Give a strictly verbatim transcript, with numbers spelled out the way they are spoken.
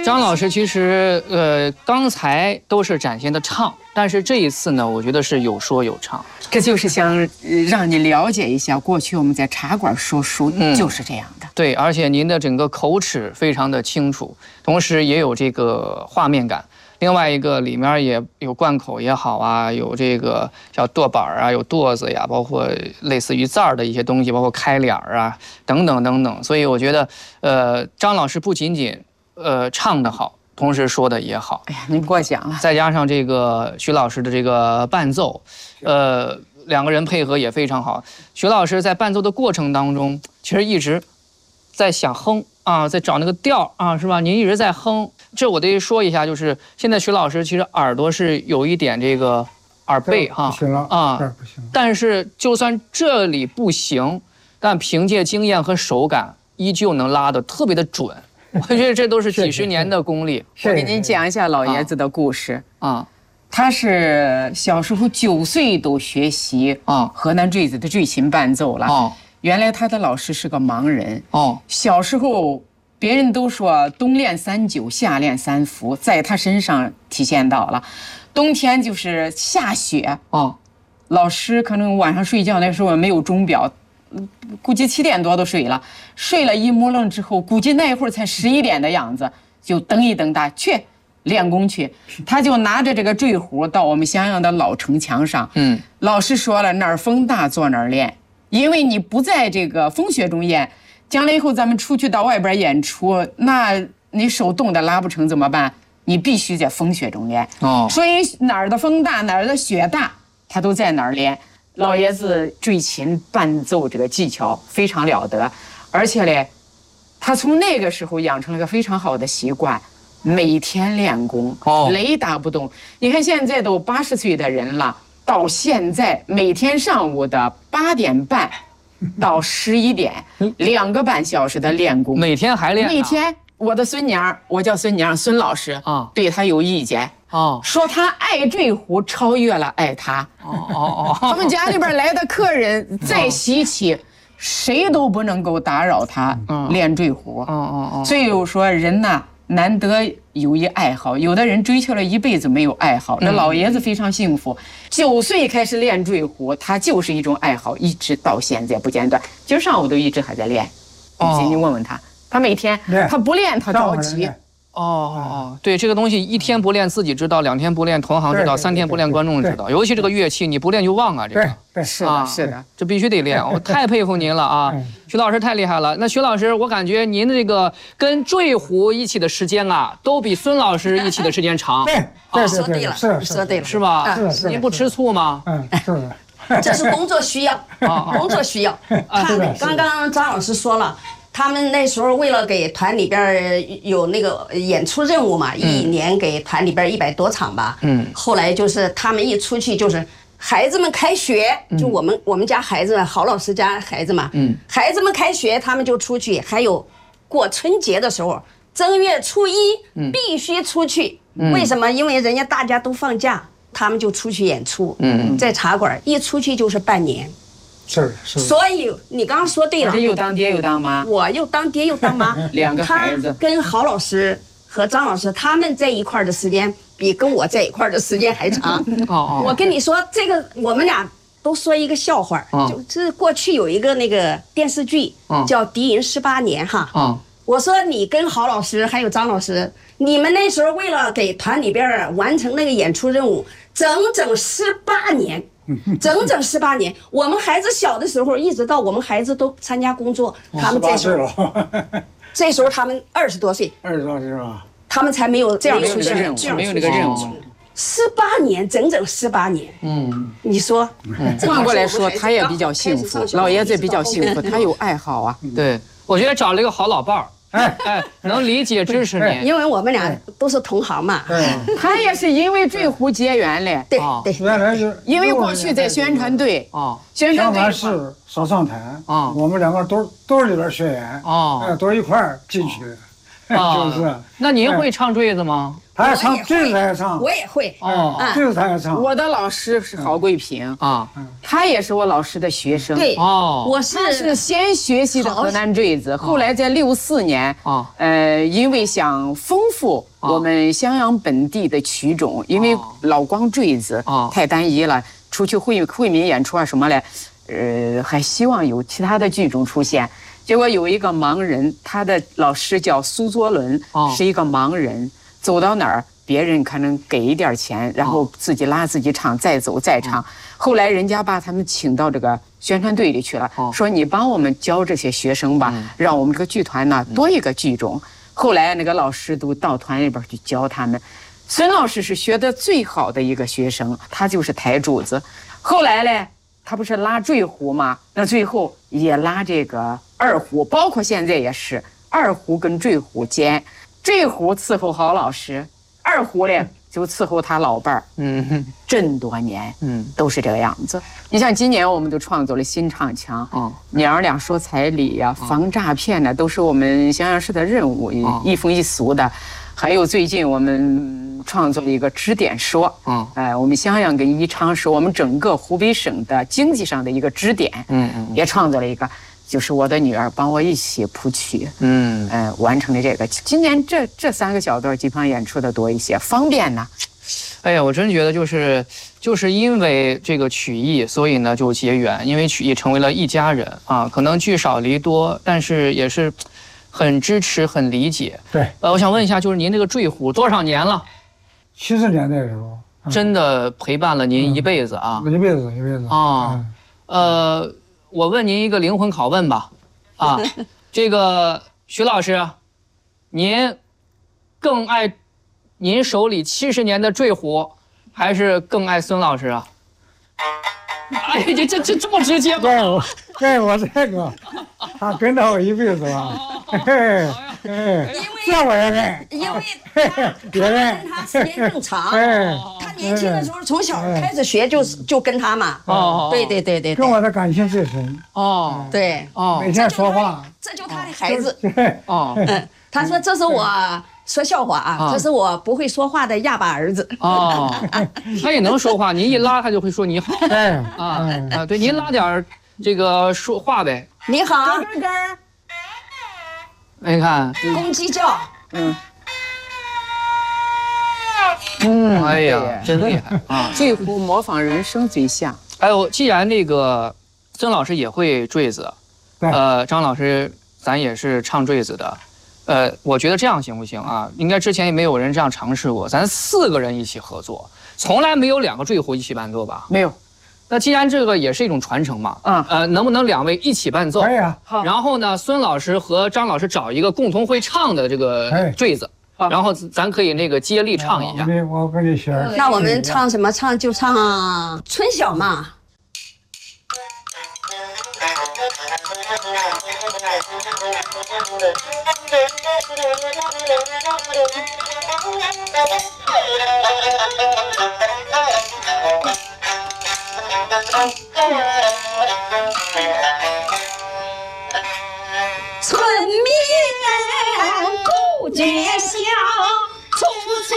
张老师其实呃刚才都是展现的唱，但是这一次呢，我觉得是有说有唱。 这就是想让你了解一下，过去我们在茶馆说书就是这样的。嗯、 对，而且您的整个口齿非常的清楚，同时也有这个画面感。另外一个里面也有贯口也好啊，有这个小舵板啊，有舵子呀，包括类似于字儿的一些东西，包括开脸啊等等等等。所以我觉得，呃，张老师不仅仅呃唱得好，同时说的也好。 哎呀，您过奖了。 再加上这个徐老师的这个伴奏，呃，两个人配合也非常好。徐老师在伴奏的过程当中，其实一直在想哼啊，在找那个调啊，是吧？您一直在哼。这我得说一下，就是现在徐老师其实耳朵是有一点这个耳背哈， 不行了啊，不行。 但是就算这里不行，但凭借经验和手感，依旧能拉得特别的准。我觉得这都是几十年的功力。 我给您讲一下老爷子的故事啊， 他是小时候九岁都学习啊河南坠子的坠琴伴奏了。哦，原来他的老师是个盲人。哦，小时候。别人都说冬练三九，夏练三伏，在他身上体现到了。冬天就是下雪哦，老师可能晚上睡觉那时候没有钟表，估计七点多都睡了，睡了一摸愣之后，估计那会儿才十一点的样子，就蹬一蹬他去练功去。他就拿着这个坠壶到我们襄阳的老城墙上，嗯，老师说了，哪儿风大坐哪儿练，因为你不在这个风雪中练。将来以后咱们出去到外边演出，那你手冻的拉不成怎么办？你必须在风雪中练。哦，所以哪儿的风大，哪儿的雪大，他都在哪儿练。老爷子坠琴伴奏这个技巧非常了得，而且嘞，他从那个时候养成了个非常好的习惯，每天练功，哦，雷打不动。你看现在都八十岁的人了，到现在每天上午的八点半。到十一点，两个半小时的练功， 每天还练。 每天，我的孙娘，我叫孙娘，孙老师啊，对他有意见哦，说他爱坠壶超越了爱他。哦哦哦，他们家里边来的客人再稀奇，谁都不能够打扰他练坠壶。哦哦哦，所以我说人呐，难得有一爱好，有的人追求了一辈子没有爱好。这老爷子非常幸福，九岁开始练坠壶，他就是一种爱好，一直到现在不间断。今儿上午都一直还在练。哦，你问问他，他每天他不练他着急。 哦哦，对，这个东西一天不练自己知道，两天不练同行知道，三天不练观众知道。尤其这个乐器，你不练就忘啊，这个。 对，是的，是的， 这必须得练。我太佩服您了啊，徐老师太厉害了。那徐老师，我感觉您这个跟坠壶一起的时间啊，都比孙老师一起的时间长。 对， 说对了， 是说对了， 是吧？ 是。 您不吃醋吗？ 嗯，是。 这是工作需要，工作需要。他刚刚张老师说了。他们那时候为了给团里边有那个演出任务嘛，嗯、一年给团里边一百多场吧。嗯，后来就是他们一出去就是孩子们开学，嗯、就我们我们家孩子郝老师家孩子嘛，嗯，孩子们开学他们就出去，还有过春节的时候，正月初一必须出去。嗯、为什么？因为人家大家都放假，他们就出去演出。嗯，在茶馆一出去就是半年。 是是， 所以你刚刚说对了， 又当爹又当妈， 我又当爹又当妈， 两个孩子。 他跟郝老师和张老师他们在一块儿的时间比跟我在一块儿的时间还长。哦哦，我跟你说，这个我们俩都说一个笑话，就这过去有一个那个电视剧叫《敌营十八年》哈。哦，我说你跟郝老师还有张老师，你们那时候为了给团里边完成那个演出任务，整整十八年。整整十八年，我们孩子小的时候，一直到我们孩子都参加工作，他们这时候，这时候他们二十多岁， 二十多岁是吧？ 他们才没有这样出现，没有这个任务。 十八年，整整十八年。嗯，你说， 换过来说，他也比较幸福，老爷子也比较幸福，他有爱好啊。 对，我觉得找了一个好老伴儿。哎哎，能理解支持你， 因为我们俩都是同行嘛。 他也是因为坠壶结缘嘞。 对对， 原来是因为过去在宣传队啊，宣传队是少上台啊，我们两个都都是里边学员啊，都一块儿进去的。 是不是？ 那您会唱坠子吗？ 他也唱坠子，他也唱， 我也会。 哦，坠子他也唱。 我的老师是郝桂平啊，他也是我老师的学生。 对，哦，我是是先学习的河南坠子，后来在六四年啊，呃，因为想丰富我们襄阳本地的曲种，因为老光坠子太单一了，出去会惠民演出啊什么的，呃，还希望有其他的剧种出现。结果有一个盲人，他的老师叫苏作伦，是一个盲人。走到哪儿，别人可能给一点钱，然后自己拉自己唱，再走再唱。后来人家把他们请到这个宣传队里去了，说你帮我们教这些学生吧，让我们这个剧团呢多一个剧种。后来那个老师都到团里边去教他们。孙老师是学的最好的一个学生，他就是台柱子。后来呢，他不是拉坠胡吗？那最后也拉这个二胡，包括现在也是二胡跟坠胡兼。坠胡伺候郝老师，二胡嘞就伺候他老伴儿，嗯，这么多年，嗯，都是这个样子。你像今年我们都创作了新唱腔，嗯，娘儿俩说彩礼呀、防诈骗呢，都是我们襄阳市的任务，一风一俗的。还有最近我们创作了一个支点说，嗯，哎，我们襄阳跟宜昌是我们整个湖北省的经济上的一个支点，嗯嗯，也创作了一个。就是我的女儿帮我一起谱曲，嗯嗯、呃，完成了这个。今年这这三个小段基本上演出的多一些，方便呢。 哎呀，我真觉得就是就是因为这个曲艺，所以呢就结缘，因为曲艺成为了一家人啊。可能聚少离多，但是也是很支持、很理解。 对， 呃，我想问一下，就是您这个坠胡多少年了？ 七十年代的时候， 嗯、真的陪伴了您一辈子啊！ 嗯、一辈子，一辈子啊，嗯、呃。我问您一个灵魂拷问吧，啊，这个徐老师，您更爱您手里七十年的坠胡，还是更爱孙老师啊？哎，这这这这么直接吗？ 对，我对我这个，他跟着我一辈子吧，嘿嘿，这我也爱， 因为他跟他时间更长，他年轻的时候从小开始学就就跟他嘛，哦，对对对对， 跟我的感情最深， 哦，对， 哦，每天说话， 这就他的孩子，哦，嗯，他说这是我。说笑话啊！这是我不会说话的哑巴儿子哦，他也能说话，您一拉他就会说你好。 哎啊啊，对，您拉点这个说话呗。 你好， 咯咯咯。 哎，你看， 公鸡叫，嗯， 嗯，哎呀，真厉害啊！ 坠胡模仿人声最像。 哎呦，既然那个曾老师也会坠子，呃，张老师咱也是唱坠子的。呃，我觉得这样行不行啊？应该之前也没有人这样尝试过，咱四个人一起合作，从来没有两个坠胡一起伴奏吧？ 没有。 那既然这个也是一种传承嘛，嗯，呃，能不能两位一起伴奏？ 可以啊。 好。然后呢，孙老师和张老师找一个共同会唱的这个坠子，然后咱可以那个接力唱一下。 我我跟你学。 那我们唱什么？唱就唱《春晓》嘛。春眠故居